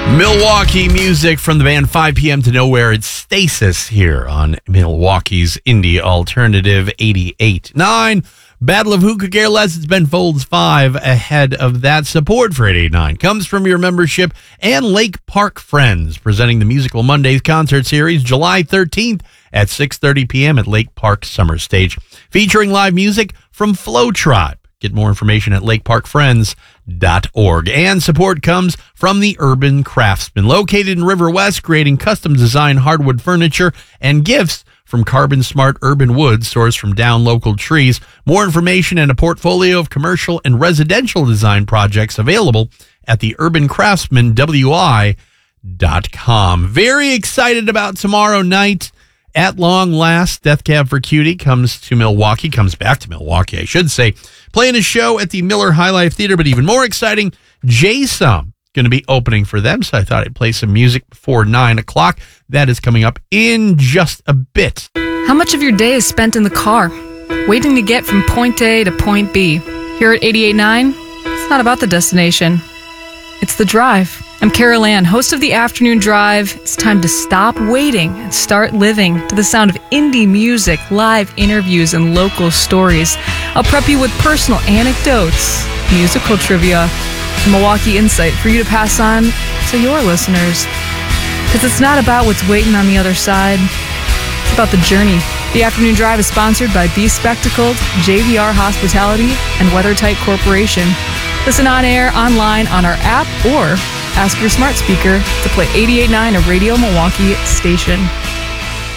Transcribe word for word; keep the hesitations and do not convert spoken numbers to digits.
Milwaukee music from the band five p.m. to Nowhere. It's Stasis here on Milwaukee's Indie Alternative eighty-eight point nine. Battle of Who Could Care Less. It's Ben Folds five ahead of that. Support for eighty-eight point nine comes from your membership and Lake Park Friends, presenting the Musical Mondays concert series July thirteenth at six thirty p.m. at Lake Park Summer Stage, featuring live music from Flow Tribe. Get more information at lake park friends dot org. And support comes from the Urban Craftsman, located in River West, creating custom-designed hardwood furniture and gifts from Carbon Smart Urban Wood, sourced from down local trees. More information and a portfolio of commercial and residential design projects available at the urban craftsman w i dot com. Very excited about tomorrow night. At long last, Death Cab for Cutie comes to Milwaukee, comes back to Milwaukee, I should say, playing a show at the Miller High Life Theater. But even more exciting, J-Some going to be opening for them, so I thought I'd play some music before nine o'clock. That is coming up in just a bit. How much of your day is spent in the car, waiting to get from point A to point B? Here at eighty-eight point nine, it's not about the destination. It's the drive. I'm Carol Ann, host of the Afternoon Drive. It's time to stop waiting and start living to the sound of indie music, live interviews, and local stories. I'll prep you with personal anecdotes, musical trivia, and Milwaukee insight for you to pass on to your listeners. Because it's not about what's waiting on the other side. It's about the journey. The Afternoon Drive is sponsored by Be Spectacled, J V R Hospitality, and WeatherTight Corporation. Listen on air, online, on our app, or ask your smart speaker to play eighty-eight point nine, a Radio Milwaukee station.